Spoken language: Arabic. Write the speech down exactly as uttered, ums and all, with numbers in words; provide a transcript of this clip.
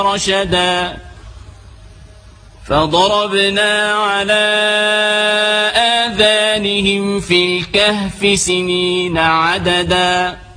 رشدا فضربنا على آذانهم في الكهف سنين عددا